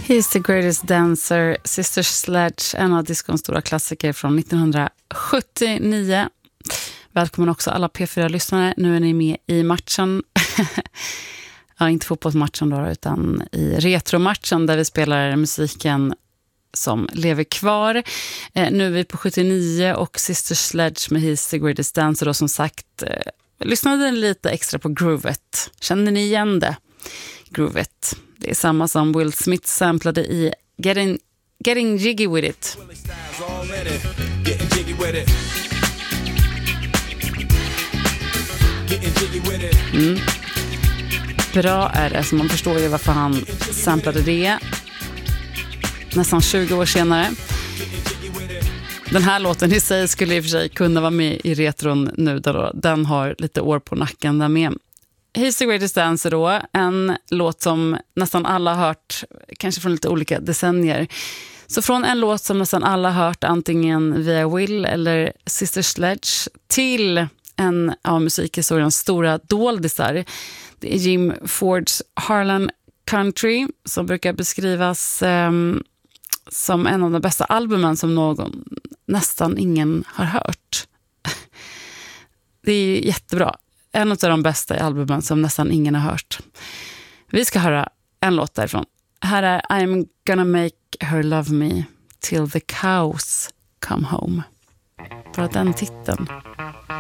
He's the greatest dancer, Sister Sledge, en av diskons stora klassiker från 1979. Välkommen också alla P4-lyssnare. Nu är ni med i matchen. Ja, inte fotbollsmatchen då, utan i retromatchen där vi spelar musiken som lever kvar. Nu är vi på 79 och Sister Sledge med He's the greatest dancer. Och som sagt, lyssnade lite extra på groovet. Känner ni igen det? Groovet. Det är samma som Will Smith samplade i Getting Jiggy With It. Bra är det, så man förstår ju varför han samplade det nästan 20 år senare. Den här låten i sig skulle i och för sig kunna vara med i retron nu då. Den har lite år på nacken där med. He's the greatest dancer då, en låt som nästan alla har hört, kanske från lite olika decennier. Så från en låt som nästan alla har hört antingen via Will eller Sister Sledge till en av musikhistoriens stora doldisar. Det är Jim Fords Harlan Country som brukar beskrivas som en av de bästa albumen som nästan ingen har hört. Det är jättebra. En av de bästa i albumen som nästan ingen har hört. Vi ska höra en låt därifrån. Här är I'm gonna make her love me till the cows come home. Bara den titeln